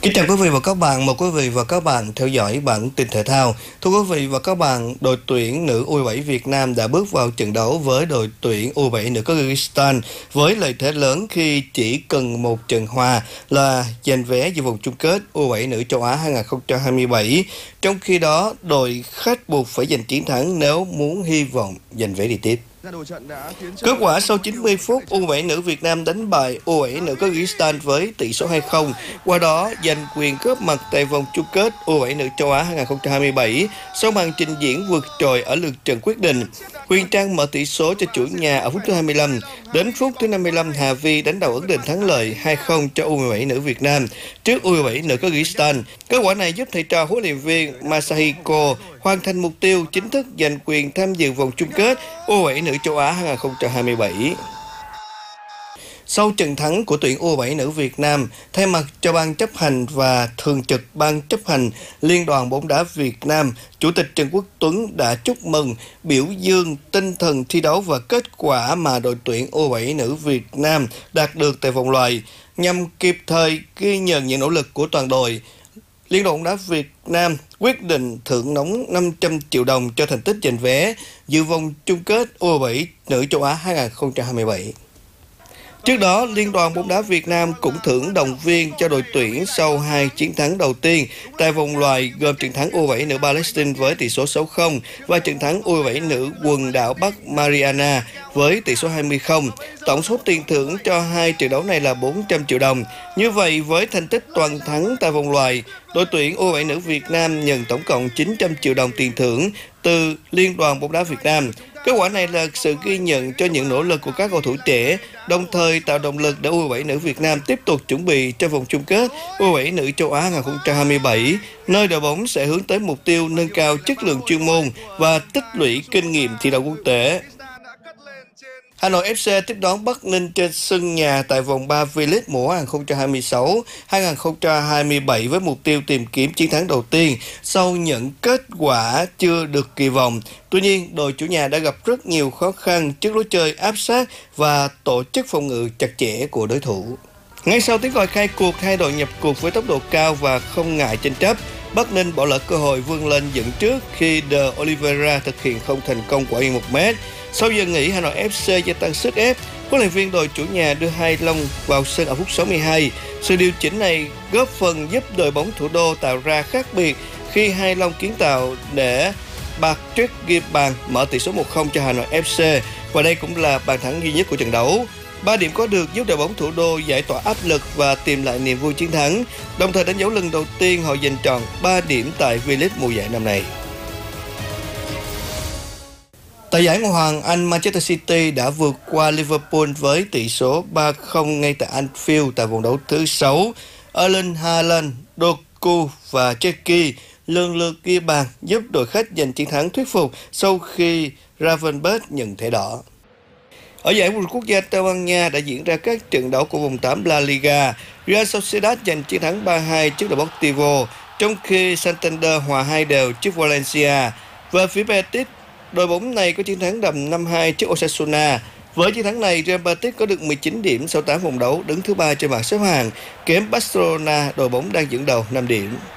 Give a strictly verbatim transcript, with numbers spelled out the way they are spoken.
Kính chào quý vị và các bạn, mời quý vị và các bạn theo dõi bản tin thể thao. Thưa quý vị và các bạn, đội tuyển nữ u hai bảy Việt Nam đã bước vào trận đấu với đội tuyển u hai bảy nữ Kyrgyzstan với lợi thế lớn khi chỉ cần một trận hòa là giành vé dự vòng chung kết u hai bảy nữ châu Á hai không hai bảy. Trong khi đó, đội khách buộc phải giành chiến thắng nếu muốn hy vọng giành vé đi tiếp. Kết quả sau chín mươi phút, u hai bảy nữ Việt Nam đánh bại u hai bảy nữ Kyrgyzstan với tỷ số hai không, qua đó giành quyền góp mặt tại vòng chung kết u hai bảy nữ châu Á hai không hai bảy sau màn trình diễn vượt trội ở lượt trận quyết định. Huyền Trang mở tỷ số cho chủ nhà ở phút thứ hai mươi lăm. Đến phút thứ năm mươi lăm, Hà Vi đánh đầu ấn định thắng lợi hai không cho u hai bảy nữ Việt Nam trước u hai bảy nữ Kyrgyzstan. Kết quả này giúp thầy trò huấn luyện viên Masahiko hoàn thành mục tiêu chính thức giành quyền tham dự vòng chung kết u hai bảy nữ châu Á hai không hai bảy. Sau trận thắng của tuyển u hai bảy nữ Việt Nam, thay mặt cho ban chấp hành và thường trực ban chấp hành Liên đoàn bóng đá Việt Nam, Chủ tịch Trần Quốc Tuấn đã chúc mừng, biểu dương tinh thần thi đấu và kết quả mà đội tuyển u hai bảy nữ Việt Nam đạt được tại vòng loại, nhằm kịp thời ghi nhận những nỗ lực của toàn đội. Liên đoàn bóng đá Việt Nam quyết định thưởng nóng năm trăm triệu đồng cho thành tích giành vé dự vòng chung kết u hai bảy nữ châu Á hai không hai bảy. Trước đó, Liên đoàn bóng đá Việt Nam cũng thưởng động viên cho đội tuyển sau hai chiến thắng đầu tiên tại vòng loại, gồm trận thắng u hai bảy nữ Palestine với tỷ số sáu không và trận thắng u hai bảy nữ quần đảo Bắc Mariana với tỷ số hai mươi không. Tổng số tiền thưởng cho hai trận đấu này là bốn trăm triệu đồng. Như vậy, với thành tích toàn thắng tại vòng loại, đội tuyển u hai bảy nữ Việt Nam nhận tổng cộng chín trăm triệu đồng tiền thưởng từ Liên đoàn bóng đá Việt Nam. Kết quả này là sự ghi nhận cho những nỗ lực của các cầu thủ trẻ, đồng thời tạo động lực để u hai bảy nữ Việt Nam tiếp tục chuẩn bị cho vòng chung kết u hai bảy nữ châu Á hai không hai bảy, nơi đội bóng sẽ hướng tới mục tiêu nâng cao chất lượng chuyên môn và tích lũy kinh nghiệm thi đấu quốc tế. Hà Nội ép xê tiếp đón Bắc Ninh trên sân nhà tại vòng ba V-League mùa hai không hai sáu hai không hai bảy với mục tiêu tìm kiếm chiến thắng đầu tiên sau những kết quả chưa được kỳ vọng. Tuy nhiên, đội chủ nhà đã gặp rất nhiều khó khăn trước lối chơi áp sát và tổ chức phòng ngự chặt chẽ của đối thủ. Ngay sau tiếng còi khai cuộc, hai đội nhập cuộc với tốc độ cao và không ngại tranh chấp. Bắc Ninh bỏ lỡ cơ hội vươn lên dẫn trước khi De Oliveira thực hiện không thành công quả biên một mét. Sau giờ nghỉ, Hà Nội ép xê gia tăng sức ép. Huấn luyện viên đội chủ nhà đưa Hai Long vào sân ở phút sáu mươi hai. Sự điều chỉnh này góp phần giúp đội bóng thủ đô tạo ra khác biệt khi Hai Long kiến tạo để Patrick ghi bàn mở tỷ số một không cho Hà Nội ép xê, và đây cũng là bàn thắng duy nhất của trận đấu. Ba điểm có được giúp đội bóng thủ đô giải tỏa áp lực và tìm lại niềm vui chiến thắng, đồng thời đánh dấu lần đầu tiên họ giành tròn ba điểm tại V-League mùa giải năm nay. Tại giải Ngoại hạng Anh, Manchester City đã vượt qua Liverpool với tỷ số ba không ngay tại Anfield tại vòng đấu thứ sáu. Erling Haaland, Doku và Cherki lần lượt ghi bàn giúp đội khách giành chiến thắng thuyết phục sau khi Gravenberch nhận thẻ đỏ. Ở giải vô địch quốc gia Tây Ban Nha đã diễn ra các trận đấu của vòng tám La Liga. Real Sociedad giành chiến thắng ba hai trước đội Deportivo, trong khi Santander hòa hai đều trước Valencia. Về phía Betis, đội bóng này có chiến thắng đậm năm hai trước Osasuna. Với chiến thắng này, Real Betis có được mười chín điểm sau tám vòng đấu, đứng thứ ba trên bảng xếp hạng, kém Barcelona, đội bóng đang dẫn đầu năm điểm.